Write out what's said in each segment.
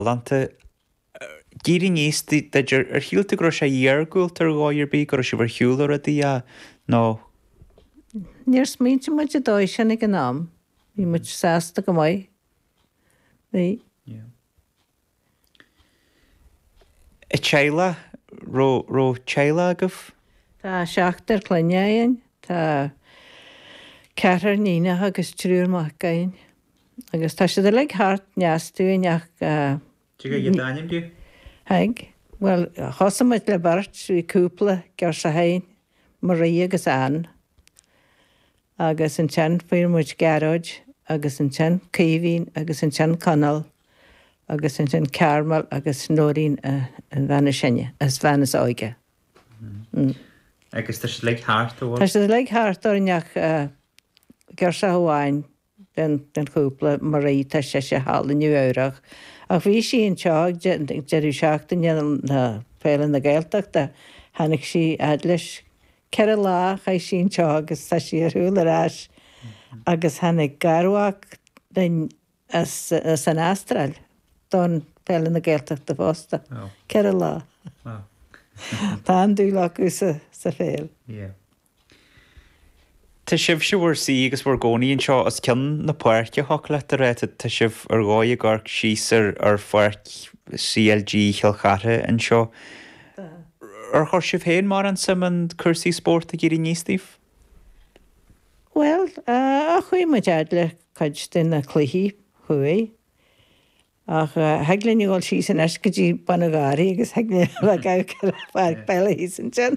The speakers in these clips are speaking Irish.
Lanta Gíri níos deidir ar hiúlta go sé dheargúil tar gáir bí go si bhar hiúlar a dí nó. Níor smínte muid a dóis sinna go nám, hí muid sásta go maiid. Bhí. I teile ró teile agah? Tá seachtar cluineáin, tá ceatar níine agus trúr mácain. Agus tá si le hart neastúin ach Tu go daim dú? Haig, well, chosamid le bart í cúpla gur sa hain marí agus an. Agus an tean fuir muid garóid, agus an tean cíhín, agus an tean canal, agus an tean carmal, agus nóín an bhena sinne, as bhenas áige. Agus tá si le háartó? Tá si le háartóneach gur sa háin den cúpla marí tá sé hálaniu éireach. Ach bhí síon teag deirú seachtain na félan na Gaeltachta, hanig sí leis ceir lá cha sín teag agus tá sí arúil arás agus hanig garhaach san Astral don félan na Gaeltachta fásta. Ceir lá. Tá an dúlach úsa sa féil. Tá sibh se bhar sí agus bhar gcónaíonn seo as cin na páirce hola a réite tá sibh ar gáid gar síar ar foiirt CLG cheilchathe an seo. Ar chuir sibh héin mar an sam cursaí sport a géirí níostíh? Well, a chuí mu dead le chuid den na cluichí chuí. Ach heglann gáil sí san eis gotí banagáí agus heglann le gaibh bailile hí san sin.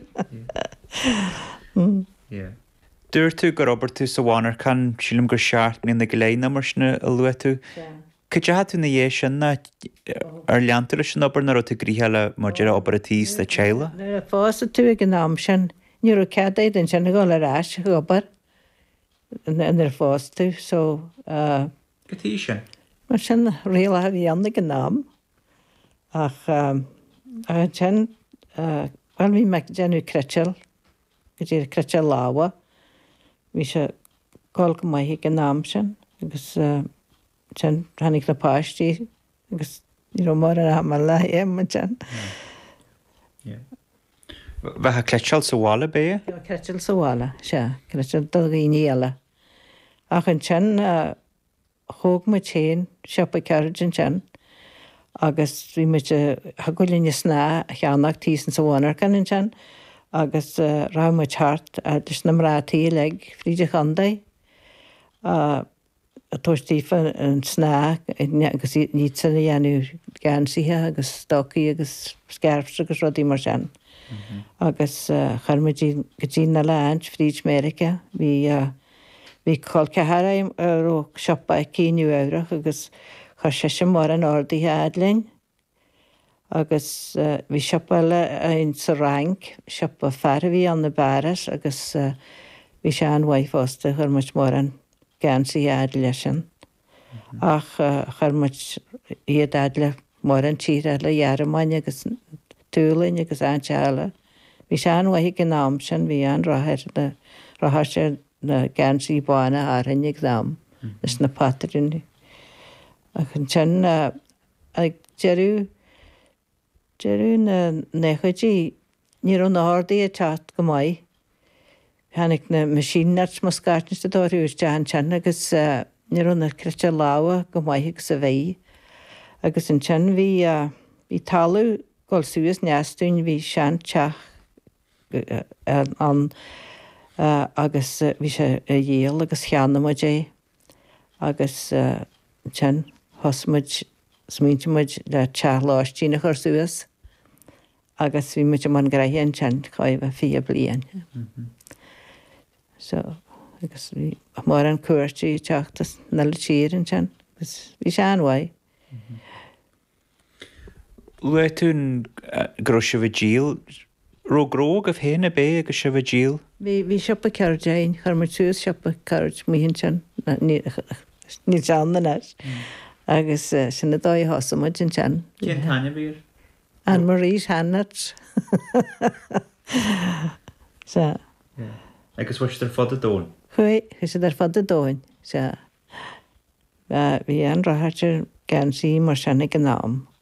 Dúir tú go Robert tú sa bháinar can sílim gur seart ní na goléine marsna a lua tú. Cad tú na dhé sin ar leanú lei sin obair na tú gríheile mar dear obairtís le teile? Fása tú ag an am sin níú ceadaid an sin gáil arás obair ar fás tú so Gotí sin? Mar sin réal a bhí anna an nám ach sin bhil mí me déanú cretil go dtí cretil láha. Bhí se gáil go maithe an nám sin agus sin hanig na páistí agus ní mar an ha le éman sin. Bheit cleitil sa bhála bé? Cretil sa bhála se, cretil do ghaoine eile. Ach an sin thóg mu chéin sepa ceird an sin agus bhí mu thugulíne sná cheannach tí sa bhánar gan an sin agus rá mu teart leis na mrátaí le fríide chundaid a tuairtífa an sná agus ní sanna dhéanú gansaíthe agus stocaí agus scarfs agus rudí mar sin. Agus chuirmidí go dtí na leint fríd Mérica bhí colcetharaim ó siopa €5 agus chu sé sem mar an ordaíthe adlainn agus bhí siopa le ein sa rang siopa fearhí an na baras agus bhí sé an waithfásta chuirmuid mar an gansaí adla sin. Ach chuirmuid iad adla mar an tíre le dhearmáin agus túlainn agus anseala. Bhí sé an waithí an nám sin bhí an rathir sé na gansaí bána áhannig nám leis na patrúnni. Ach an sin ag dearú na chuidí ní an ádaí a teat go maiid. Hannig na masínart mas scartniste dóirúir dean sin agus ní na creite láha go maithe sa bhéí. Agus an sin bhí talú gáil suas neastún bhí sean teach an agus bhí sé dhéal agus cheanna dé agus sin hosmuid smíntemuid le teláistí na chur suas agus bhí muid man greithíon sin chuibh fi blian. So agus bhí mar an cuairtí teachtas na le tíir an sin agus bhí sé anhaid. Lu tún gro se bh díal rógróg a héna bé agus se bh díal? Bhí siopa ceirdain chuir mar túús siopa ceird míhinn sin ní teanna neis. Agus sinna dóid hosamid an sin. Cén taine bhír? An Marís Hannat. Agus bhaist ar fad a dóin? Chuí, chu sé ar fad a dóin. bhí an rathairte gan sí mar sena gan nám.